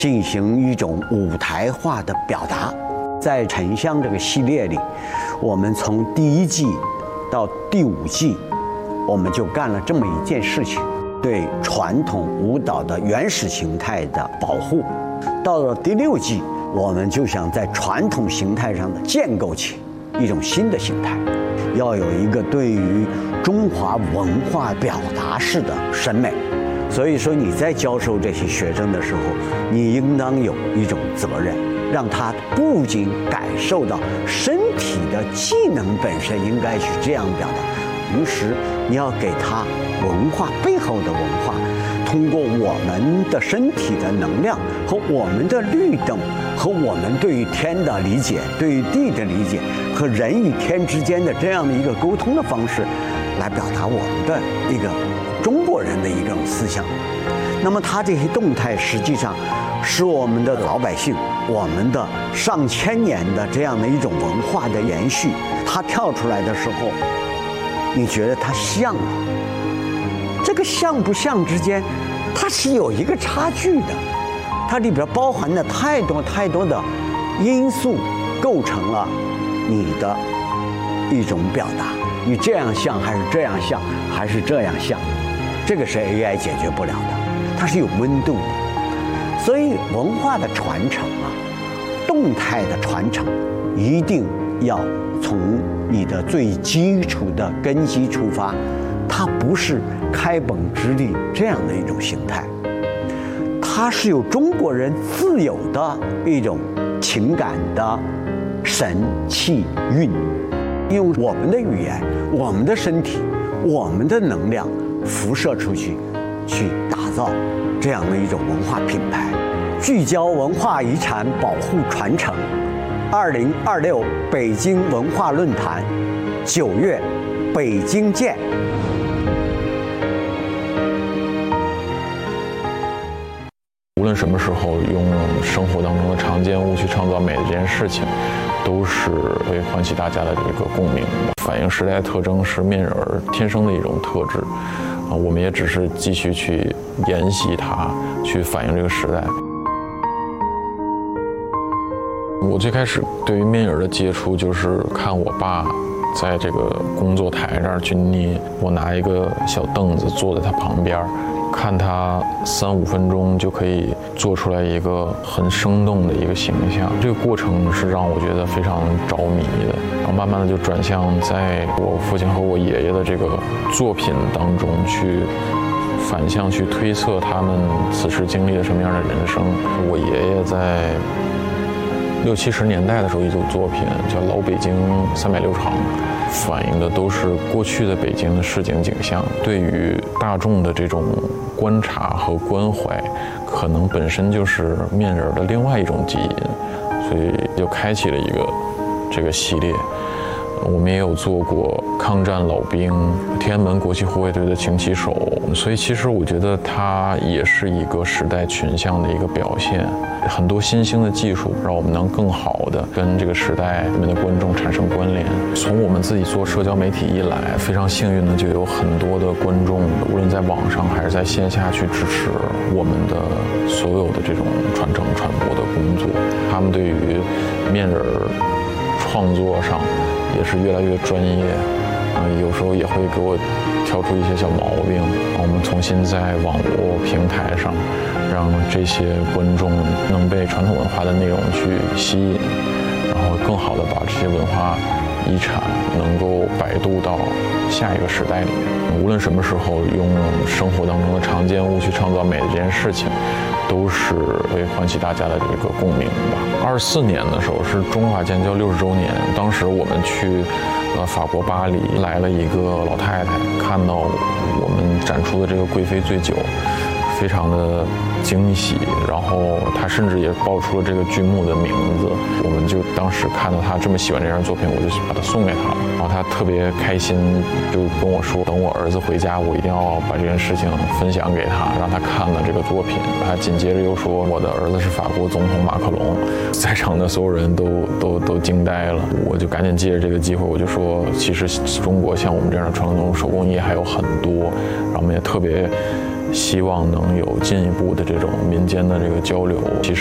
进行一种舞台化的表达。在沉香这个系列里，我们从第1季到第5季，我们就干了这么一件事情，对传统舞蹈的原始形态的保护。到了第6季，我们就想在传统形态上的建构起一种新的形态，要有一个对于中华文化表达式的审美。所以说你在教授这些学生的时候，你应当有一种责任，让他不仅感受到身体的技能本身应该去这样表达，同时你要给他文化背后的文化，通过我们的身体的能量和我们的律动，和我们对于天的理解，对于地的理解，和人与天之间的这样的一个沟通的方式，来表达我们的一个中国人的一种思想。那么它这些动态实际上是我们的老百姓，我们的上千年的这样的一种文化的延续。它跳出来的时候，你觉得它像吗？这个像不像之间，它是有一个差距的，它里边包含了太多的因素，构成了你的一种表达。你这样像还是这样像还是这样像，这个是 AI 解决不了的，它是有温度的。所以文化的传承啊，动态的传承，一定要从你的最基础的根基出发，它不是开本直立这样的一种形态，它是有中国人自有的一种情感的神气韵，用我们的语言、我们的身体、我们的能量辐射出去，去打造这样的一种文化品牌，聚焦文化遗产保护传承。2026北京文化论坛，9月北京见。 无论什么时候用生活当中的常见物去创造美的这件事情，都是会唤起大家的这个共鸣的。反映时代特征是面人天生的一种特质，我们也只是继续去沿袭它，去反映这个时代。我最开始对于面人的接触就是看我爸在这个工作台这儿去捏，我拿一个小凳子坐在他旁边，看他3-5分钟就可以做出来一个很生动的一个形象，这个过程是让我觉得非常着迷的。然后慢慢的就转向在我父亲和我爷爷的这个作品当中去反向去推测他们此时经历了什么样的人生。我爷爷在60、70年代的时候，一组作品叫《老北京360场》，反映的都是过去的北京的市井景象。对于大众的这种观察和关怀，可能本身就是面人的另外一种基因，所以就开启了一个这个系列。我们也有做过抗战老兵、天安门国旗护卫队的轻骑手，所以其实我觉得它也是一个时代群像的一个表现。很多新兴的技术让我们能更好的跟这个时代里面的观众产生关联。从我们自己做社交媒体以来，非常幸运的就有很多的观众，无论在网上还是在线下去支持我们的所有的这种传承传播的工作。他们对于面人创作上也是越来越专业，有时候也会给我挑出一些小毛病。我们重新在网络平台上，让这些观众能被传统文化的内容去吸引，然后更好的把这些文化遗产能够摆渡到下一个时代里面。无论什么时候用生活当中的常见物去创造美的这件事情，都是会唤起大家的这个共鸣吧。24年的时候是中华建交60周年，当时我们去法国巴黎，来了一个老太太，看到我们展出的这个贵妃醉酒，非常的惊喜，然后他甚至也报出了这个剧目的名字。我们就当时看到他这么喜欢这件作品，我就把它送给他了。然后他特别开心，就跟我说，等我儿子回家，我一定要把这件事情分享给他，让他看了这个作品。他紧接着又说，我的儿子是法国总统马克龙。在场的所有人都惊呆了。我就赶紧借着这个机会，我就说，其实中国像我们这样的传统手工艺还有很多，然后我们也特别希望能有进一步的这种民间的这个交流。其实